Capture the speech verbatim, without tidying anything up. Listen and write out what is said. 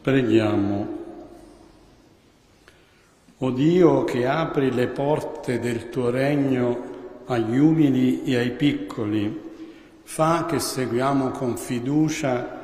Preghiamo. O Dio, che apri le porte del tuo regno agli umili e ai piccoli, fa che seguiamo con fiducia